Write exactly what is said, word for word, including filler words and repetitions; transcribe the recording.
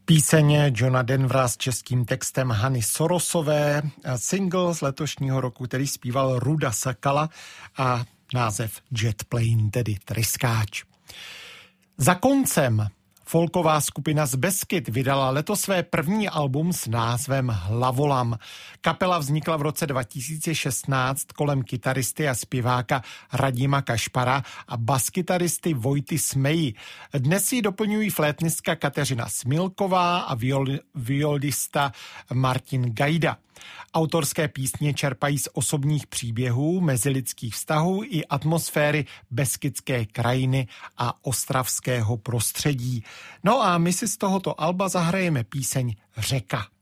Píseň Johna Denvera s českým textem Hany Sorosové, single z letošního roku, který zpíval Ruda Sakala a název Jet Plane, tedy tryskáč. Za koncem folková skupina z Beskyd vydala letos své první album s názvem Hlavolam. Kapela vznikla v roce dva tisíce šestnáct kolem kytaristy a zpěváka Radima Kašpara a baskytaristy Vojty Smeji. Dnes ji doplňují flétnistka Kateřina Smilková a viol, violista Martin Gajda. Autorské písně čerpají z osobních příběhů, mezilidských vztahů i atmosféry beskydské krajiny a ostravského prostředí. No a my si z tohoto alba zahrajeme píseň Řeka.